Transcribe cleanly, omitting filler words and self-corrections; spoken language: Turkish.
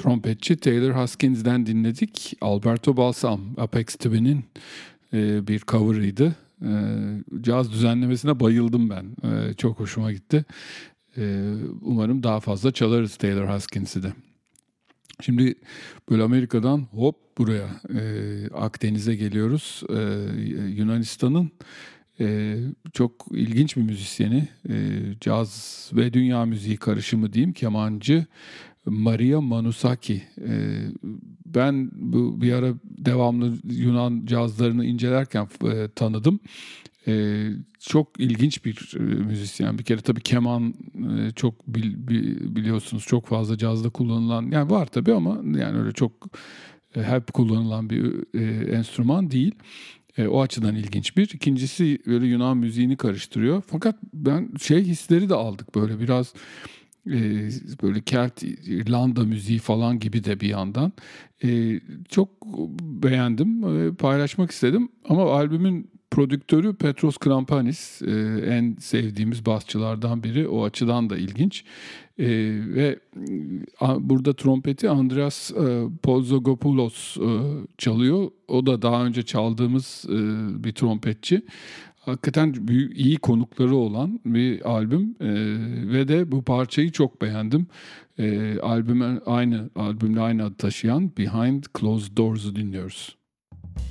trompetçi Taylor Hoskins'den dinledik. Alberto Balsam, Apex Twin'in bir cover'ıydı. Caz düzenlemesine bayıldım ben. Çok hoşuma gitti. Umarım daha fazla çalarız Taylor Hoskins'i de. Şimdi böyle Amerika'dan hop buraya Akdeniz'e geliyoruz. Yunanistan'ın çok ilginç bir müzisyeni, caz ve dünya müziği karışımı diyeyim, kemancı Maria Manusaki. Ben bir ara devamlı Yunan cazlarını incelerken tanıdım. Çok ilginç bir müzisyen. Bir kere tabii keman çok biliyorsunuz çok fazla cazda kullanılan, yani var tabii ama yani öyle çok hep kullanılan bir enstrüman değil. O açıdan ilginç bir. İkincisi böyle Yunan müziğini karıştırıyor. Fakat ben hisleri de aldık böyle biraz böyle Kelt, İrlanda müziği falan gibi de bir yandan. Çok beğendim. Paylaşmak istedim. Ama albümün prodüktörü Petros Krampanis, en sevdiğimiz basçılardan biri. O açıdan da ilginç. Ve burada trompeti Andreas Pozzogopoulos çalıyor. O da daha önce çaldığımız bir trompetçi. Hakikaten iyi konukları olan bir albüm ve de bu parçayı çok beğendim. Albümle aynı adı taşıyan Behind Closed Doors'u dinliyoruz.